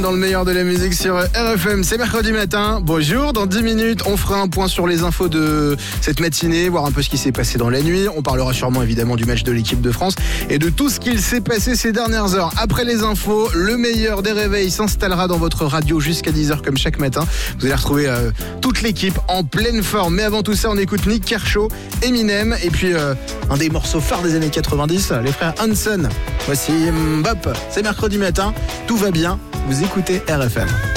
One dans le meilleur de la musique sur RFM. C'est mercredi matin. Bonjour. Dans 10 minutes, on fera un point sur les infos de cette matinée, voir un peu ce qui s'est passé dans la nuit. On parlera sûrement évidemment du match de l'équipe de France et de tout ce qu'il s'est passé ces dernières heures. Après les infos, le meilleur des réveils s'installera dans votre radio jusqu'à 10h comme chaque matin. Vous allez retrouver toute l'équipe en pleine forme. Mais avant tout ça, on écoute Nick Kershaw, Eminem et puis un des morceaux phares des années 90, les frères Hanson. Voici Bop. C'est mercredi matin, tout va bien. Vous écoutez RFM.